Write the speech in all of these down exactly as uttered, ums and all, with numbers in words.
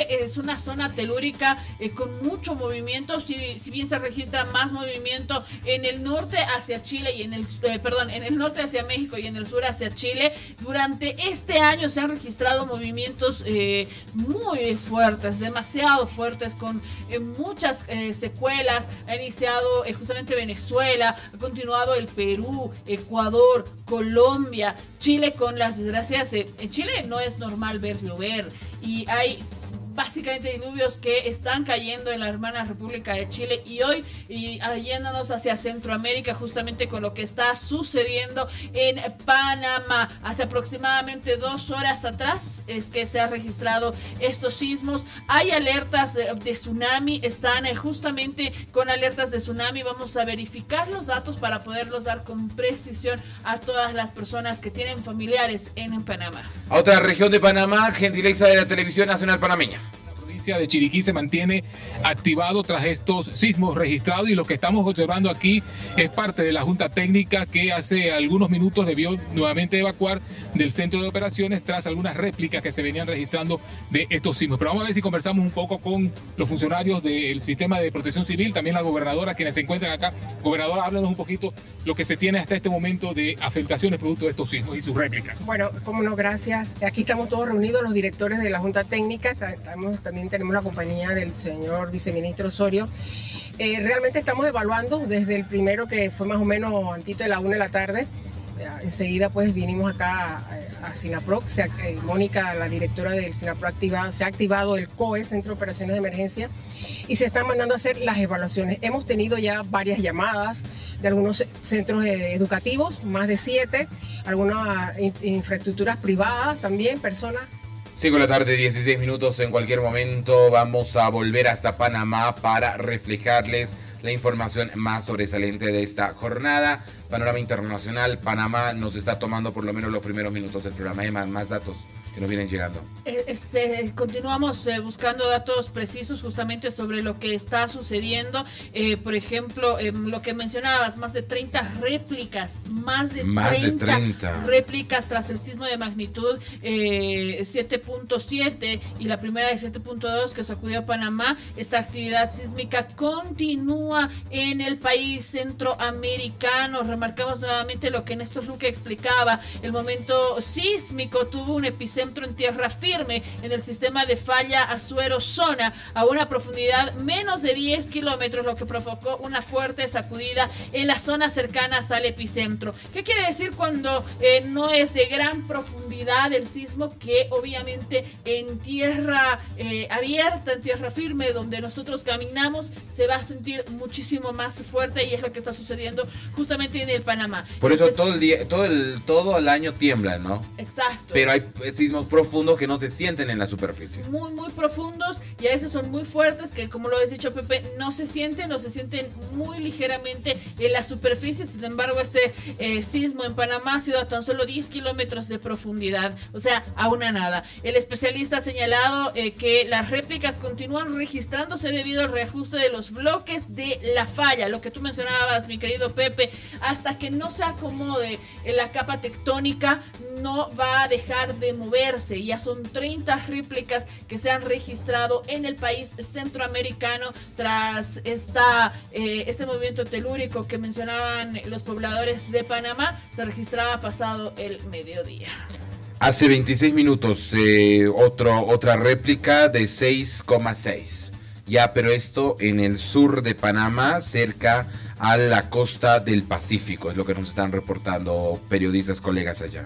es una zona telúrica eh, con mucho movimiento, si, si bien se registra más movimiento en el norte hacia Chile y en el, eh, perdón, en el norte hacia México y en el sur hacia Chile, durante este año se han registrado movimientos eh, muy fuertes, demasiado fuertes, con eh, muchas eh, secuelas. Ha iniciado eh, justamente Venezuela, ha continuado el Perú, Ecuador, Colombia, Chile con las desgracias. Eh, en Chile no es normal ver llover y hay básicamente diluvios que están cayendo en la hermana República de Chile, y hoy y yéndonos hacia Centroamérica, justamente con lo que está sucediendo en Panamá. Hace aproximadamente dos horas atrás es que se han registrado estos sismos. Hay alertas de tsunami, están justamente con alertas de tsunami. Vamos a verificar los datos para poderlos dar con precisión a todas las personas que tienen familiares en, en Panamá. A otra región de Panamá, gentileza de la Televisión Nacional Panameña. De Chiriquí se mantiene activado tras estos sismos registrados, y lo que estamos observando aquí es parte de la Junta Técnica que hace algunos minutos debió nuevamente evacuar del centro de operaciones tras algunas réplicas que se venían registrando de estos sismos. Pero vamos a ver si conversamos un poco con los funcionarios del sistema de protección civil, también la gobernadora, quienes se encuentran acá. Gobernadora, háblanos un poquito lo que se tiene hasta este momento de afectaciones producto de estos sismos y sus réplicas. Bueno, cómo no, gracias. Aquí estamos todos reunidos, los directores de la Junta Técnica, estamos también tenemos la compañía del señor viceministro Osorio. Eh, realmente estamos evaluando desde el primero, que fue más o menos antito de la una de la tarde. Eh, enseguida pues vinimos acá a, a SINAPROC. Se, eh, Mónica, la directora del SINAPROC, activa, se ha activado el C O E, Centro de Operaciones de Emergencia, y se están mandando a hacer las evaluaciones. Hemos tenido ya varias llamadas de algunos centros eh, educativos, más de siete, algunas in, infraestructuras privadas también, personas. cinco de la tarde, dieciséis minutos. En cualquier momento vamos a volver hasta Panamá para reflejarles la información más sobresaliente de esta jornada. Panorama internacional, Panamá nos está tomando por lo menos los primeros minutos del programa. Hay más, más datos que nos vienen llegando. Eh, eh, continuamos eh, buscando datos precisos justamente sobre lo que está sucediendo. Eh, por ejemplo, eh, lo que mencionabas, más de treinta réplicas, más de, más treinta, de treinta réplicas tras el sismo de magnitud eh, siete punto siete y la primera de siete punto dos que sacudió a Panamá. Esta actividad sísmica continúa en el país centroamericano. Remarcamos nuevamente lo que Néstor Luque explicaba. El momento sísmico tuvo un epicentro en tierra firme en el sistema de falla Azuero-Zona a una profundidad menos de diez kilómetros, lo que provocó una fuerte sacudida en las zonas cercanas al epicentro. ¿Qué quiere decir cuando eh, no es de gran profundidad el sismo? Que obviamente en tierra eh, abierta, en tierra firme, donde nosotros caminamos, se va a sentir muchísimo más fuerte, y es lo que está sucediendo justamente en el Panamá. Por eso Entonces, todo el día, todo el, todo el año tiembla, ¿no? Exacto. Pero hay sismos profundos que no se sienten en la superficie. Muy, muy profundos, y a veces son muy fuertes, que como lo has dicho, Pepe, no se sienten, o se sienten muy ligeramente en la superficie. Sin embargo, este eh, sismo en Panamá ha sido a tan solo diez kilómetros de profundidad, o sea, a una nada. El especialista ha señalado eh, que las réplicas continúan registrándose debido al reajuste de los bloques de la falla, lo que tú mencionabas, mi querido Pepe. Hasta que no se acomode en la capa tectónica, no va a dejar de moverse. Ya son treinta réplicas que se han registrado en el país centroamericano tras esta, eh, este movimiento telúrico que mencionaban los pobladores de Panamá. Se registraba pasado el mediodía. Hace veintiséis minutos, eh, otro, otra réplica de seis coma seis. Ya, pero esto en el sur de Panamá, cerca a la costa del Pacífico, es lo que nos están reportando periodistas, colegas allá.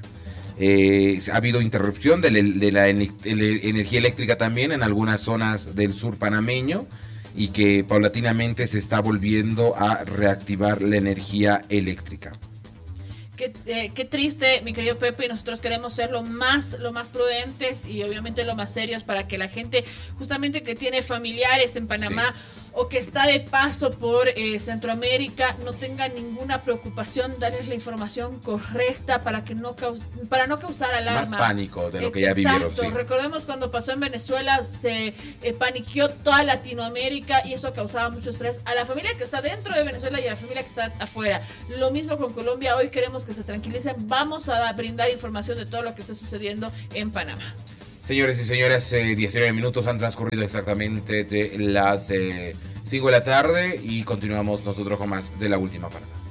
Eh, ha habido interrupción de, le, de la en, de energía eléctrica también en algunas zonas del sur panameño, y que paulatinamente se está volviendo a reactivar la energía eléctrica. Qué, eh, qué triste, mi querido Pepe, y nosotros queremos ser lo más, lo más prudentes y obviamente lo más serios para que la gente justamente que tiene familiares en Panamá, sí, o que está de paso por eh, Centroamérica, no tenga ninguna preocupación, darles la información correcta para que no caus- para no causar alarma. Más pánico de lo que ya Exacto. vivieron. Sí. Recordemos cuando pasó en Venezuela, se eh, paniqueó toda Latinoamérica, y eso causaba mucho estrés a la familia que está dentro de Venezuela y a la familia que está afuera. Lo mismo con Colombia. Hoy queremos que se tranquilicen. Vamos a brindar información de todo lo que está sucediendo en Panamá. Señores y señoras, eh, diecinueve minutos han transcurrido exactamente de las eh, cinco de la tarde y continuamos nosotros con más de la última parte.